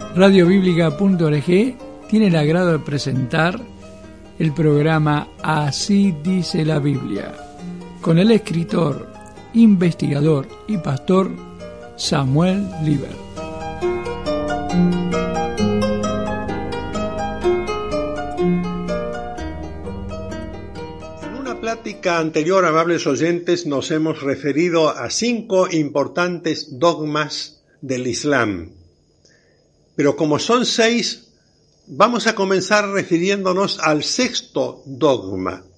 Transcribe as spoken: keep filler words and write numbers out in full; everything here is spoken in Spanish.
radio bíblica punto org tiene el agrado de presentar el programa Así dice la Biblia, con el escritor, investigador y pastor Samuel Liber. En una plática anterior, amables oyentes, nos hemos referido a cinco importantes dogmas del Islam. Pero como son seis, vamos a comenzar refiriéndonos al sexto dogma.